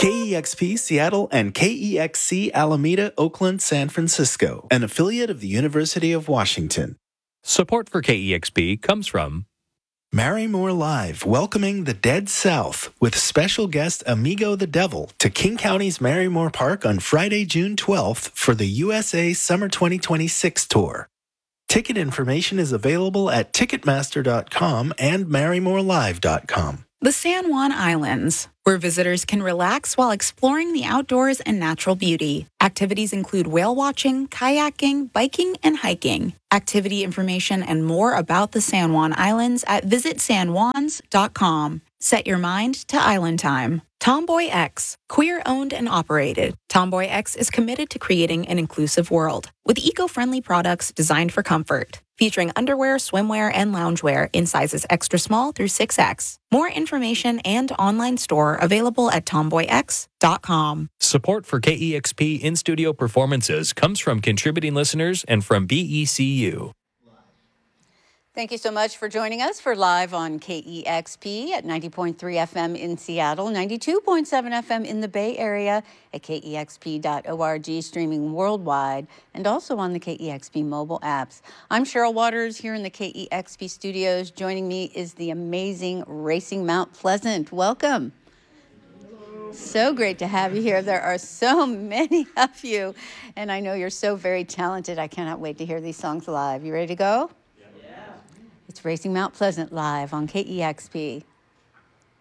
KEXP Seattle and KEXC Alameda, Oakland, San Francisco, an affiliate of the University of Washington. Support for KEXP comes from Marymore Live, welcoming the Dead South with special guest Amigo the Devil to King County's Marymore Park on Friday, June 12th for the USA Summer 2026 tour. Ticket information is available at Ticketmaster.com and MarymoreLive.com. The San Juan Islands, where visitors can relax while exploring the outdoors and natural beauty. Activities include whale watching, kayaking, biking, and hiking. Activity information and more about the San Juan Islands at visitsanjuans.com. Set your mind to island time. Tomboy X, queer-owned and operated. Tomboy X is committed to creating an inclusive world with eco-friendly products designed for comfort, featuring underwear, swimwear, and loungewear in sizes extra small through 6X. More information and online store available at tomboyx.com. Support for KEXP in-studio performances comes from contributing listeners and from BECU. Thank you so much for joining us for Live on KEXP at 90.3 FM in Seattle, 92.7 FM in the Bay Area, at KEXP.org, streaming worldwide, and also on the KEXP mobile apps. I'm Cheryl Waters here in the KEXP studios. Joining me is the amazing Racing Mount Pleasant. Welcome. So great to have you here. There are so many of you, and I know you're so very talented. I cannot wait to hear these songs live. You ready to go? It's Racing Mount Pleasant live on KEXP.